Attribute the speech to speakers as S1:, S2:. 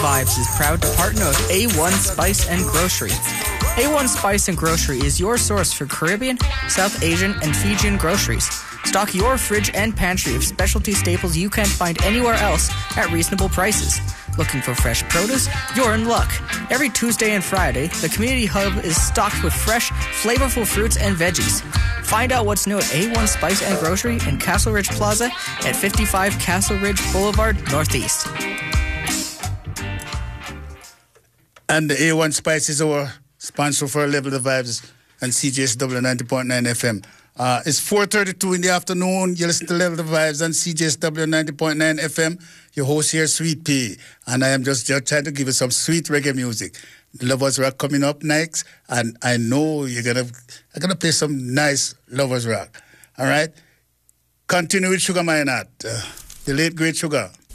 S1: Vibes is proud to partner with A1 Spice and Grocery. A1 Spice and Grocery is your source for Caribbean, South Asian, and Fijian groceries. Stock your fridge and pantry of specialty staples you can't find anywhere else at reasonable prices. Looking for fresh produce? You're in luck. Every Tuesday and Friday, the Community Hub is stocked with fresh, flavorful fruits and veggies. Find out what's new at A1 Spice and Grocery in Castle Ridge Plaza at 55 Castle Ridge Boulevard, Northeast.
S2: And the A1 Spice is our sponsor for Level the Vibes and CJSW 90.9 FM. It's 4:32 in the afternoon. You listen to Level the Vibes and CJSW 90.9 FM. Your host here, Sweet P. And I am just trying to give you some sweet reggae music. Lovers Rock coming up next. And I know I'm gonna play some nice Lovers Rock. All right? Continue with Sugar Minot, the late great Sugar.